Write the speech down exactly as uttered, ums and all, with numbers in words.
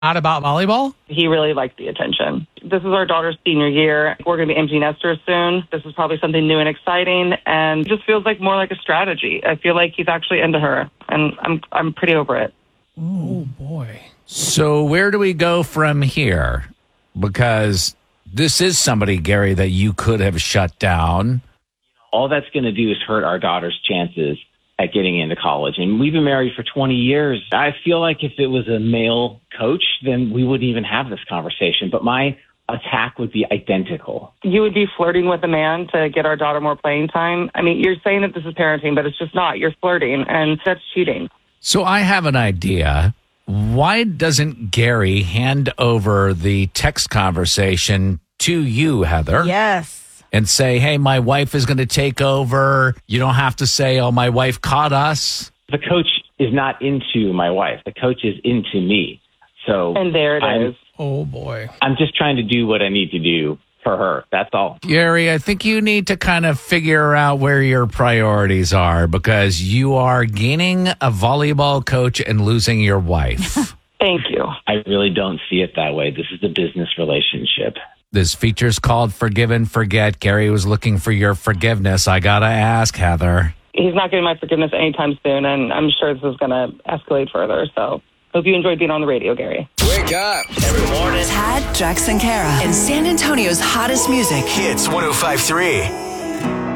Not about volleyball? He really liked the attention. This is our daughter's senior year. We're going to be empty nesters soon. This is probably something new and exciting, and it just feels like more like a strategy. I feel like he's actually into her, and I'm I'm pretty over it. Oh, boy. So where do we go from here? Because this is somebody, Gary, that you could have shut down. All that's going to do is hurt our daughter's chances at getting into college. And we've been married for twenty years. I feel like if it was a male coach, then we wouldn't even have this conversation. But my attack would be identical. You would be flirting with a man to get our daughter more playing time? I mean, you're saying that this is parenting, but it's just not. You're flirting, and that's cheating. So I have an idea. Why doesn't Gary hand over the text conversation to you, Heather? Yes. And say, hey, my wife is going to take over. You don't have to say, oh, my wife caught us. The coach is not into my wife. The coach is into me. So And there it I'm, is. Oh, boy. I'm just trying to do what I need to do for her. That's all. Gary, I think you need to kind of figure out where your priorities are because you are gaining a volleyball coach and losing your wife. Thank you. I really don't see it that way. This is a business relationship. This feature's called Forgive and Forget. Gary was looking for your forgiveness. I got to ask, Heather. He's not getting my forgiveness anytime soon, and I'm sure this is going to escalate further. So hope you enjoyed being on the radio, Gary. Wake up every morning. Tad, Jackson, Kara, and San Antonio's hottest music. Hits one oh five point three.